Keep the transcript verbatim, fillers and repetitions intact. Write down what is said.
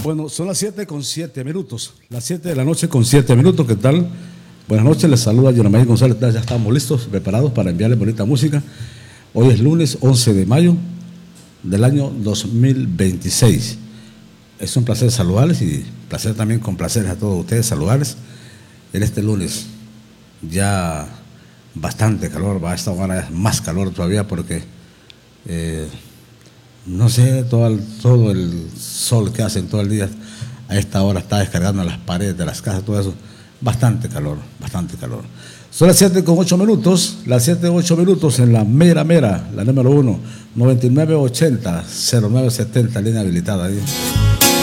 Bueno, son las siete con siete minutos. Las siete de la noche con siete minutos. ¿Qué tal? Buenas noches, les saluda Jonamay González. Ya estamos listos, preparados para enviarles bonita música. Hoy es lunes once de mayo del año dos mil veintiséis. Es un placer saludarles y placer también complacerles a todos ustedes, saludarles en este lunes. Ya bastante calor, va a esta hora es más calor todavía porque eh, no sé, todo el, todo el sol que hacen todo el día a esta hora está descargando en las paredes de las casas, todo eso. Bastante calor, bastante calor. Son las siete con ocho minutos, las siete con ocho minutos en la mera mera, la número uno, noventa y nueve ochenta, cero nueve setenta, línea habilitada ahí.